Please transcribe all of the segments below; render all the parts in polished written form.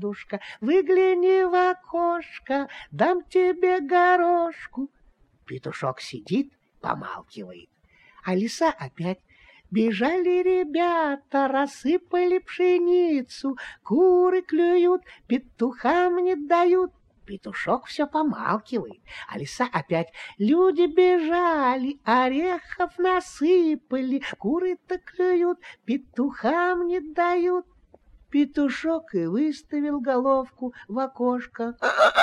ладушка, выгляни в окошко, дам тебе горошку. Петушок сидит, помалкивает, а лиса опять. Бежали ребята, рассыпали пшеницу, куры клюют, петухам не дают. Петушок все помалкивает, а лиса опять. Люди бежали, орехов насыпали, куры-то клюют, петухам не дают. Петушок и выставил головку в окошко.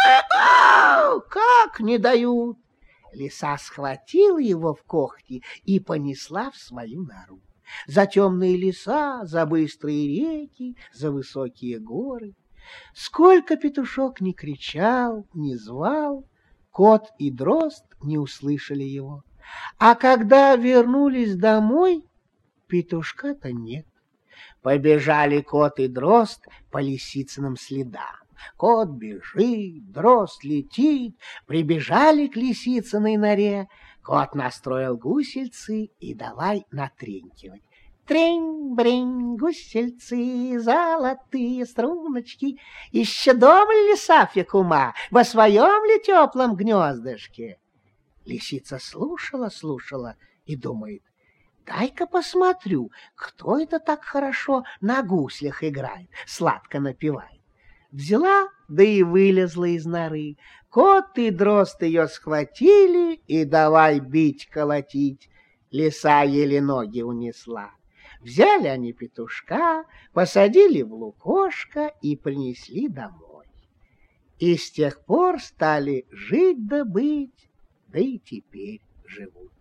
Как не дают? Лиса схватила его в когти и понесла в свою нору. За темные леса, за быстрые реки, за высокие горы. Сколько петушок ни кричал, ни звал, кот и дрозд не услышали его. А когда вернулись домой, петушка-то нет. Побежали кот и дрозд по лисицыным следам. Кот бежит, дрозд летит, прибежали к лисицыной норе. Кот настроил гусельцы и давай натренькивать. Трень-брень, гусельцы, золотые струночки. Еще дома ли лиса Фекума, во своем ли теплом гнездышке? Лисица слушала и думает: дай-ка посмотрю, кто это так хорошо на гуслях играет, сладко напевает. Взяла, да и вылезла из норы. Кот и дрозд ее схватили и давай бить, колотить. Лиса еле ноги унесла. Взяли они петушка, посадили в лукошко и принесли домой. И с тех пор стали жить да быть, да и теперь живут.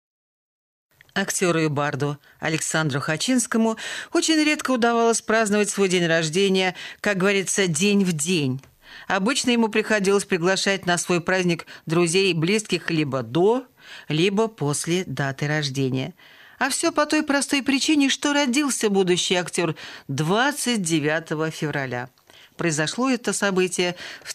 Актеру и барду Александру Хачинскому очень редко удавалось праздновать свой день рождения, как говорится, день в день. Обычно ему приходилось приглашать на свой праздник друзей и близких либо до, либо после даты рождения. А все по той простой причине, что родился будущий актер 29 февраля. Произошло это событие в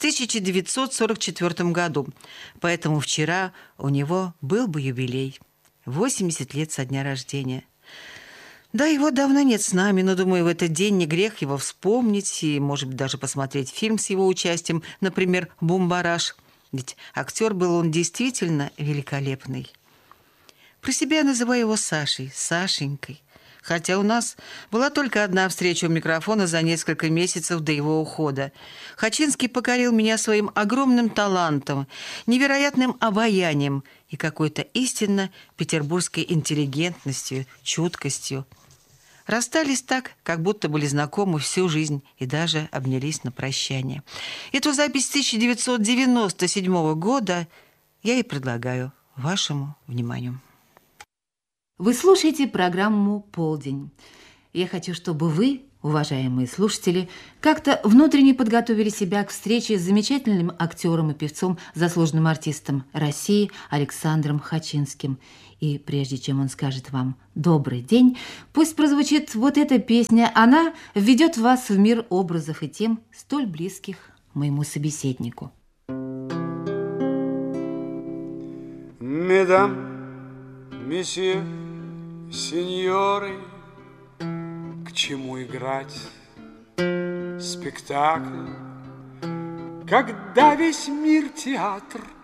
1944 году, поэтому вчера у него был бы юбилей. 80 лет со дня рождения. Да, его давно нет с нами, но, думаю, в этот день не грех его вспомнить и, может быть, даже посмотреть фильм с его участием, например, «Бумбараш». Ведь актер был он действительно великолепный. Про себя я называю его Сашей, Сашенькой. Хотя у нас была только одна встреча у микрофона за несколько месяцев до его ухода. Хачинский покорил меня своим огромным талантом, невероятным обаянием и какой-то истинно петербургской интеллигентностью, чуткостью. Расстались так, как будто были знакомы всю жизнь и даже обнялись на прощание. Эту запись 1997 года я и предлагаю вашему вниманию. Вы слушаете программу «Полдень». Я хочу, чтобы вы, уважаемые слушатели, как-то внутренне подготовили себя к встрече с замечательным актером и певцом, заслуженным артистом России Александром Хачинским. И прежде чем он скажет вам «добрый день», пусть прозвучит вот эта песня. Она введет вас в мир образов и тем, столь близких моему собеседнику. Медам, месье, сеньоры, к чему играть спектакль, когда весь мир театр,